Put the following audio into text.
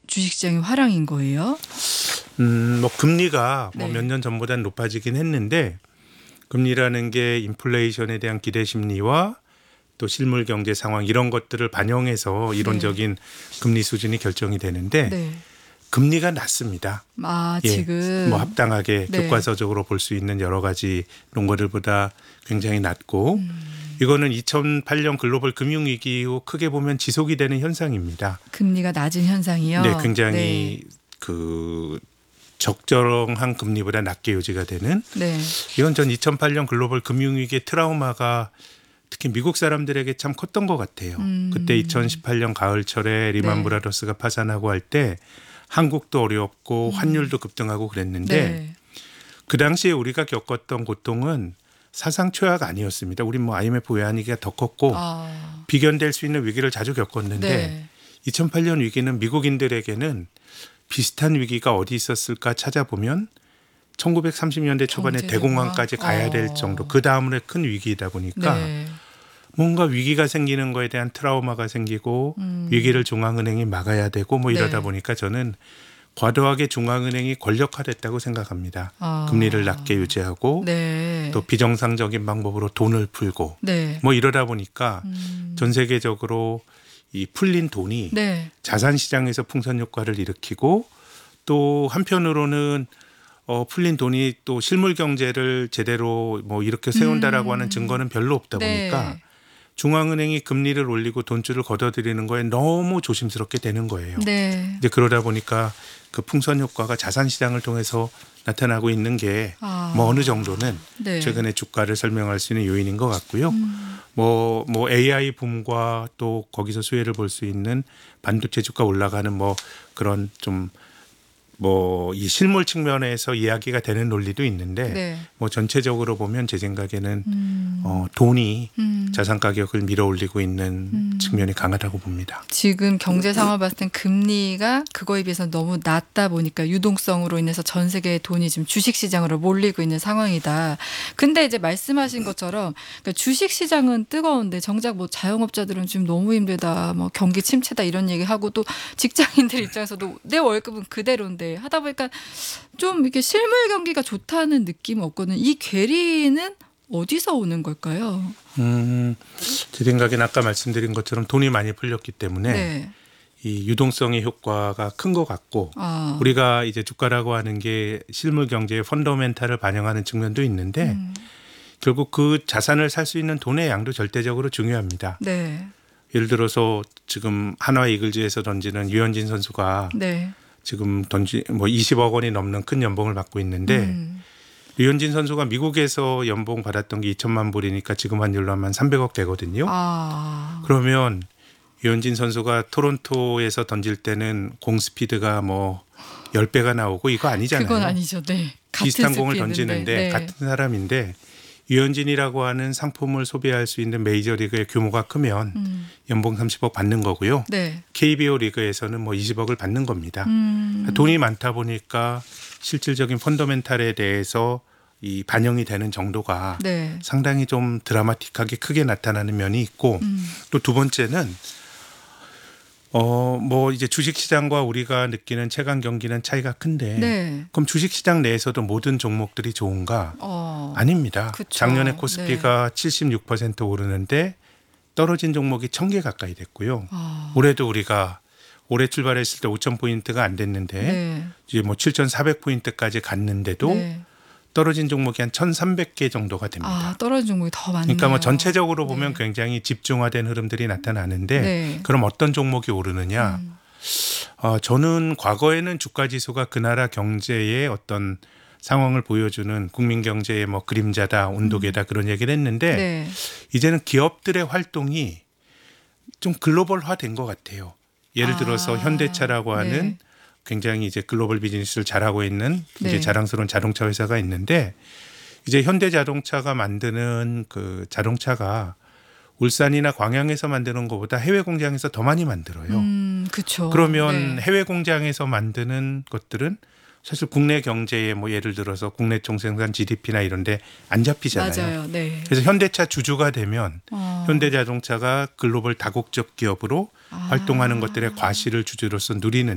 주식시장의 화랑인 거예요? 뭐 금리가 네. 몇 년 전보다는 높아지긴 했는데 금리라는 게 인플레이션에 대한 기대 심리와 또 실물 경제 상황 이런 것들을 반영해서 이론적인 금리 수준이 결정이 되는데 네. 금리가 낮습니다. 아, 예, 지금. 뭐 합당하게 네. 교과서적으로 볼 수 있는 여러 가지 논거들보다 굉장히 낮고 이거는 2008년 글로벌 금융위기 이후 크게 보면 지속이 되는 현상입니다. 금리가 낮은 현상이요? 네, 굉장히 그 적절한 금리보다 낮게 유지가 되는 네. 이건 전 2008년 글로벌 금융위기의 트라우마가 특히 미국 사람들에게 참 컸던 것 같아요. 그때 2018년 가을철에 리만 네. 브라더스가 파산하고 할 때 한국도 어려웠고 환율도 급등하고 그랬는데 네. 그 당시에 우리가 겪었던 고통은 사상 초유가 아니었습니다. 우리 뭐 IMF 외환위기가 더 컸고 아. 비견될 수 있는 위기를 자주 겪었는데 네. 2008년 위기는 미국인들에게는 비슷한 위기가 어디 있었을까 찾아보면 1930년대 초반에 경제적으로? 대공황까지 가야 될 정도 그 다음으로 큰 위기이다 보니까 네. 뭔가 위기가 생기는 거에 대한 트라우마가 생기고 위기를 중앙은행이 막아야 되고 뭐 이러다 네. 보니까 저는 과도하게 중앙은행이 권력화됐다고 생각합니다. 아. 금리를 낮게 유지하고 네. 또 비정상적인 방법으로 돈을 풀고 네. 뭐 이러다 보니까 전 세계적으로 이 풀린 돈이 네. 자산 시장에서 풍선 효과를 일으키고 또 한편으로는 풀린 돈이 또 실물 경제를 제대로 뭐 이렇게 세운다라고 하는 증거는 별로 없다 보니까 네. 중앙은행이 금리를 올리고 돈줄을 걷어들이는 거에 너무 조심스럽게 되는 거예요. 네. 이제 그러다 보니까 그 풍선 효과가 자산 시장을 통해서 나타나고 있는 게 뭐 어느 정도는 네. 최근에 주가를 설명할 수 있는 요인인 것 같고요. 뭐 AI 붐과 또 거기서 수혜를 볼 수 있는 반도체 주가 올라가는 뭐 그런 좀 뭐 이 실물 측면에서 이야기가 되는 논리도 있는데 네. 뭐 전체적으로 보면 제 생각에는 돈이 자산 가격을 밀어올리고 있는 측면이 강하다고 봅니다. 지금 경제 상황을 봤을 땐 금리가 그거에 비해서 너무 낮다 보니까 유동성으로 인해서 전 세계의 돈이 지금 주식시장으로 몰리고 있는 상황이다. 근데 이제 말씀하신 것처럼 그러니까 주식시장은 뜨거운데 정작 뭐 자영업자들은 지금 너무 힘들다. 뭐 경기 침체다 이런 얘기하고 또 직장인들 입장에서도 내 월급은 그대로인데 하다 보니까 좀 이렇게 실물 경기가 좋다는 느낌은 없거든요. 이 괴리는 어디서 오는 걸까요? 제 생각에는 아까 말씀드린 것처럼 돈이 많이 풀렸기 때문에 네. 이 유동성의 효과가 큰 것 같고 우리가 이제 주가라고 하는 게 실물 경제의 펀더멘탈을 반영하는 측면도 있는데 결국 그 자산을 살 수 있는 돈의 양도 절대적으로 중요합니다. 네. 예를 들어서 지금 한화 이글즈에서 던지는 유현진 선수가 네. 지금 뭐 20억 원이 넘는 큰 연봉을 받고 있는데 유현진 선수가 미국에서 연봉 받았던 게 2천만 불이니까 지금 환율로 하면 300억 되거든요. 그러면 유현진 선수가 토론토에서 던질 때는 공 스피드가 뭐 10배가 나오고 이거 아니잖아요. 그건 아니죠. 네. 비슷한 공을 던지는데 네. 같은 사람인데 유현진이라고 하는 상품을 소비할 수 있는 메이저리그의 규모가 크면 연봉 30억 받는 거고요. 네. KBO 리그에서는 뭐 20억을 받는 겁니다. 돈이 많다 보니까 실질적인 펀더멘탈에 대해서 이 반영이 되는 정도가 네. 상당히 좀 드라마틱하게 크게 나타나는 면이 있고 또 두 번째는 뭐 이제 주식시장과 우리가 느끼는 체감 경기는 차이가 큰데 네. 그럼 주식시장 내에서도 모든 종목들이 좋은가? 아닙니다. 그쵸. 작년에 코스피가 76% 오르는데 떨어진 종목이 1,000개 가까이 됐고요. 올해도 우리가 올해 출발했을 때 5,000포인트가 안 됐는데 네. 이제 뭐 7,400포인트까지 갔는데도 네. 떨어진 종목이 한 1,300개 정도가 됩니다. 떨어진 종목이 더 많네요. 그러니까 뭐 전체적으로 보면 굉장히 집중화된 흐름들이 나타나는데 네. 그럼 어떤 종목이 오르느냐? 저는 과거에는 주가지수가 그 나라 경제의 어떤 상황을 보여주는 국민 경제의 뭐 그림자다, 온도계다 그런 얘기를 했는데 네. 이제는 기업들의 활동이 좀 글로벌화된 것 같아요. 예를 들어서 현대차라고 하는 네. 굉장히 이제 글로벌 비즈니스를 잘하고 있는 이제 네. 자랑스러운 자동차 회사가 있는데 이제 현대자동차가 만드는 그 자동차가 울산이나 광양에서 만드는 것보다 해외 공장에서 더 많이 만들어요. 그렇죠. 그러면 네. 해외 공장에서 만드는 것들은 사실 국내 경제에 뭐 예를 들어서 국내 총생산 GDP나 이런 데 안 잡히잖아요. 맞아요. 네. 그래서 현대차 주주가 되면 현대자동차가 글로벌 다국적 기업으로 활동하는 것들의 과실을 주주로서 누리는